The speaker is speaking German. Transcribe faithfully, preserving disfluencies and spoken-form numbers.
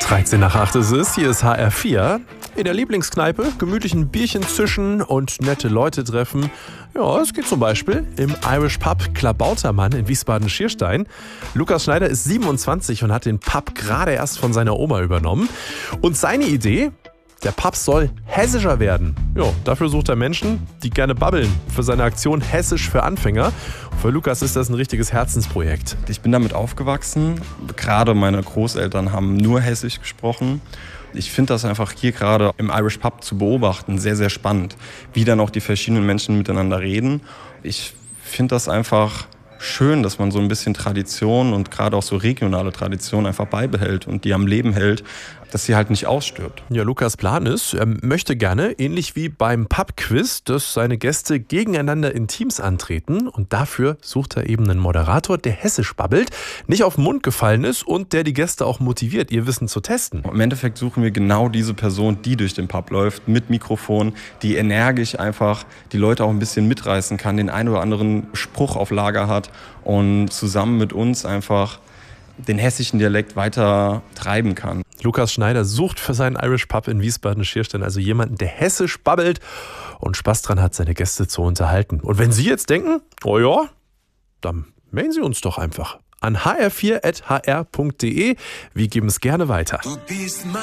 dreizehn nach acht ist es, hier ist H R vier. In der Lieblingskneipe gemütlich ein Bierchen zischen und nette Leute treffen. Ja, es geht zum Beispiel im Irish Pub Klabautermann in Wiesbaden-Schierstein. Lukas Schneider ist siebenundzwanzig und hat den Pub gerade erst von seiner Oma übernommen. Und seine Idee? Der Pub soll hessischer werden. Ja, dafür sucht er Menschen, die gerne babbeln. Für seine Aktion Hessisch für Anfänger. Für Lukas ist das ein richtiges Herzensprojekt. Ich bin damit aufgewachsen. Gerade meine Großeltern haben nur Hessisch gesprochen. Ich finde das einfach hier gerade im Irish Pub zu beobachten sehr, sehr spannend, wie dann auch die verschiedenen Menschen miteinander reden. Ich finde das einfach schön, dass man so ein bisschen Tradition und gerade auch so regionale Tradition einfach beibehält und die am Leben hält, dass sie halt nicht ausstirbt. Ja, Lukas' Plan ist, er möchte gerne, ähnlich wie beim Pub-Quiz, dass seine Gäste gegeneinander in Teams antreten. Und dafür sucht er eben einen Moderator, der hessisch babbelt, nicht auf den Mund gefallen ist und der die Gäste auch motiviert, ihr Wissen zu testen. Im Endeffekt suchen wir genau diese Person, die durch den Pub läuft, mit Mikrofon, die energisch einfach die Leute auch ein bisschen mitreißen kann, den einen oder anderen Spruch auf Lager hat und zusammen mit uns einfach den hessischen Dialekt weiter treiben kann. Lukas Schneider sucht für seinen Irish Pub in Wiesbaden-Schierstein also jemanden, der hessisch babbelt und Spaß dran hat, seine Gäste zu unterhalten. Und wenn Sie jetzt denken, oh ja, dann melden Sie uns doch einfach an h r vier at h r punkt d e. Wir geben es gerne weiter.